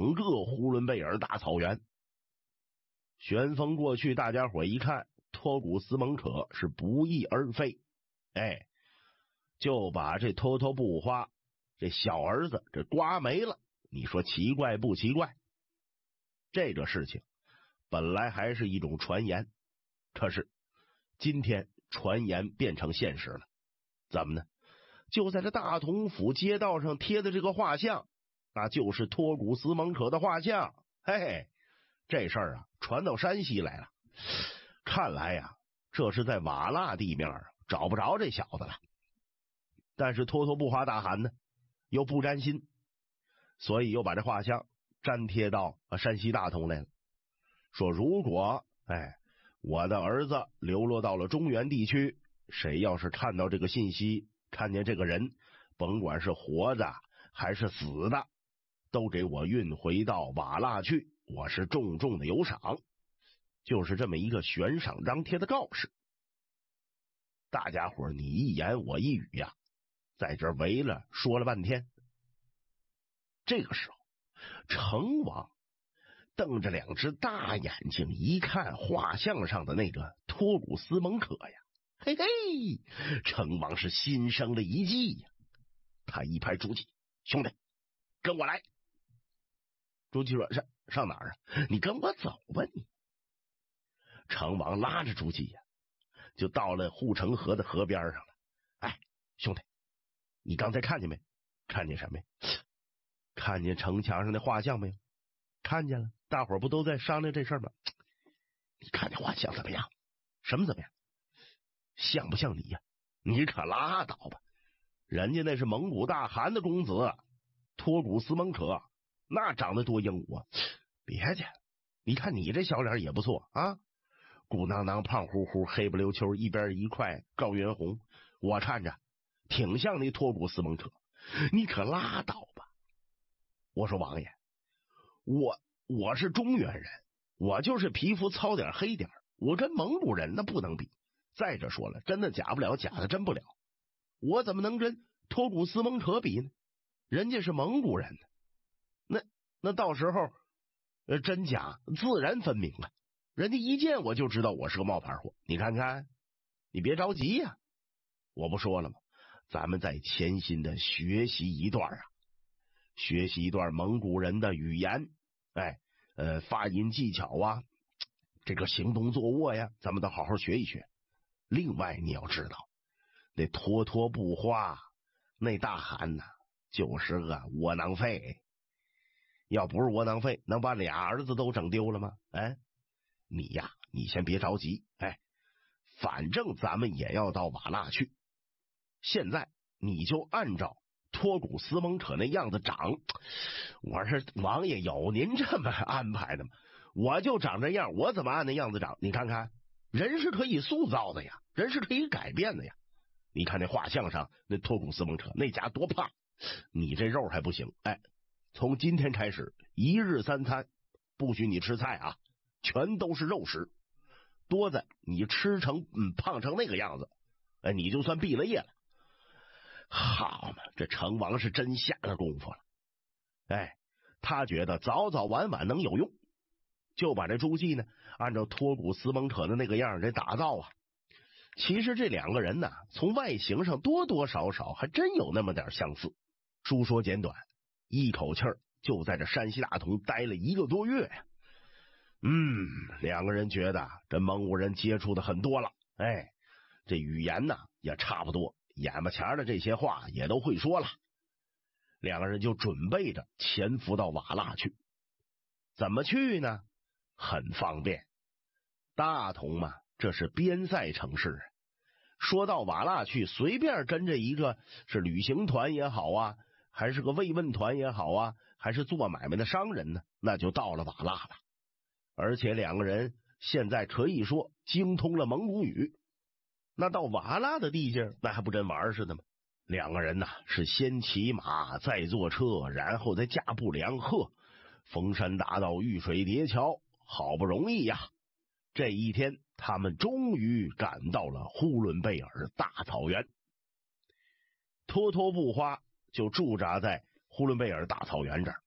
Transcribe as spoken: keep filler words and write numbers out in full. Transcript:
整个呼伦贝尔大草原。旋风过去，大家伙一看，托古斯蒙可是不翼而飞，哎，就把这托托布花这小儿子这刮没了。你说奇怪不奇怪？这个事情本来还是一种传言，可是今天传言变成现实了。怎么呢？就在这大同府街道上贴的这个画像，那就是托古斯蒙可的画像。嘿嘿，这事儿啊传到山西来了。看来呀、啊，这是在瓦剌地面找不着这小子了。但是托托布花大汗呢又不甘心，所以又把这画像粘贴到山西大同来了。说如果哎我的儿子流落到了中原地区，谁要是看到这个信息，看见这个人，甭管是活的还是死的，都给我运回到瓦剌去，我是重重的有赏。就是这么一个悬赏张贴的告示。大家伙你一言我一语呀、啊，在这围了说了半天。这个时候成王瞪着两只大眼睛一看画像上的那个托古斯蒙可呀，嘿嘿，成王是心生了一计呀。他一拍朱祁，兄弟跟我来。朱祁说上上哪儿啊？你跟我走吧你。成王拉着朱祁呀，就到了护城河的河边上了。哎，兄弟，你刚才看见没？看见什么呀？看见城墙上的画像没有？看见了，大伙儿不都在商量这事儿吗？你看这画像怎么样？什么怎么样？像不像你呀？你可拉倒吧，人家那是蒙古大汗的公子托古斯蒙可，那长得多英武啊！别介，你看你这小脸也不错啊，鼓囊囊胖乎乎黑不溜秋，一边一块高原红，我看着挺像那托古斯蒙可，你可拉倒吧。我说王爷，我我是中原人，我就是皮肤糙点黑点，我跟蒙古人那不能比。再者说了，真的假不了，假的真不了，我怎么能跟托古斯蒙可比呢？人家是蒙古人呢，那那到时候呃真假自然分明了，人家一见我就知道我是个冒牌货。你看看，你别着急呀、啊，我不说了吗？咱们再潜心的学习一段啊，学习一段蒙古人的语言，哎，呃，发音技巧啊，这个行动坐卧呀，咱们都好好学一学。另外你要知道，那托托布花那大汗呐，就是个窝囊废。要不是窝囊废，能把俩儿子都整丢了吗？哎，你呀，你先别着急，哎，反正咱们也要到瓦剌去。现在你就按照托古斯蒙可那样子长。我说王爷有您这么安排的吗？我就长这样，我怎么按那样子长？你看看，人是可以塑造的呀，人是可以改变的呀。你看那画像上那托古斯蒙可那家多胖，你这肉还不行。哎，从今天开始，一日三餐不许你吃菜啊，全都是肉食。多的你吃成嗯胖成那个样子，哎，你就算毕了业了。好嘛，这成王是真下了功夫了。哎，他觉得早早晚晚能有用，就把这朱祁呢按照托古斯蒙可的那个样给打造啊。其实这两个人呢，从外形上多多少少还真有那么点相似。书说简短，一口气儿就在这山西大同待了一个多月呀。嗯，两个人觉得这蒙古人接触的很多了，哎，这语言呢也差不多，眼巴前的这些话也都会说了。两个人就准备着潜伏到瓦剌去。怎么去呢？很方便，大同嘛，这是边塞城市，说到瓦剌去，随便跟着一个是旅行团也好啊，还是个慰问团也好啊，还是做买卖的商人呢，那就到了瓦剌了。而且两个人现在可以说精通了蒙古语，那到瓦剌的地界那还不真玩似的吗？两个人呐是先骑马再坐车，然后再驾步两鹤，逢山大道遇水叠桥，好不容易呀，这一天他们终于赶到了呼伦贝尔大草原。托托布花就驻扎在呼伦贝尔大草原这儿。